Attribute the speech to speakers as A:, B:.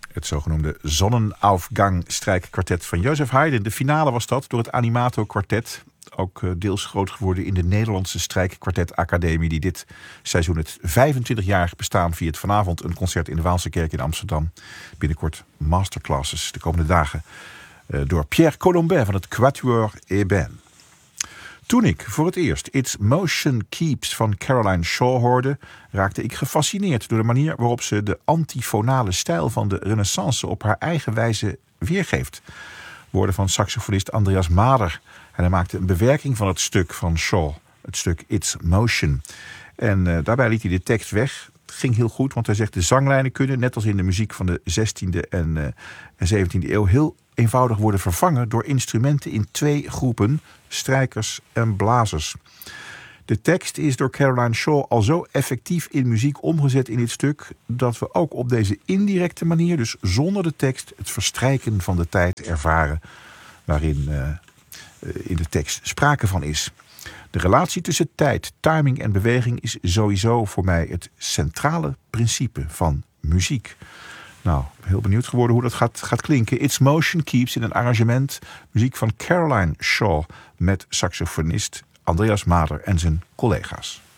A: Het zogenoemde Sonnenaufgang-strijkkwartet van Joseph Haydn. De finale was dat door het Animato Kwartet. Ook deels groot geworden in de Nederlandse Strijkkwartet Academie, die dit seizoen het 25-jarig bestaan viert. Vanavond een concert in de Waalse Kerk in Amsterdam. Binnenkort masterclasses de komende dagen door Pierre Colombin van het Quatuor Ébène. Toen ik voor het eerst It's Motion Keeps van Caroline Shaw hoorde, raakte ik gefascineerd door de manier waarop ze de antifonale stijl van de Renaissance op haar eigen wijze weergeeft. Woorden van saxofonist Andreas Mader. En hij maakte een bewerking van het stuk van Shaw, het stuk It's Motion. En daarbij liet hij de tekst weg. Het ging heel goed, want hij zegt de zanglijnen kunnen, net als in de muziek van de 16e en 17e eeuw, heel eenvoudig worden vervangen door instrumenten in 2 groepen, strijkers en blazers. De tekst is door Caroline Shaw al zo effectief in muziek omgezet in dit stuk, dat we ook op deze indirecte manier, dus zonder de tekst, het verstrijken van de tijd ervaren waarin in de tekst sprake van is. De relatie tussen tijd, timing en beweging is sowieso voor mij het centrale principe van muziek. Nou, heel benieuwd geworden hoe dat gaat klinken. It's Motion Keeps in een arrangement. Muziek van Caroline Shaw met saxofonist Andreas Mader en zijn collega's.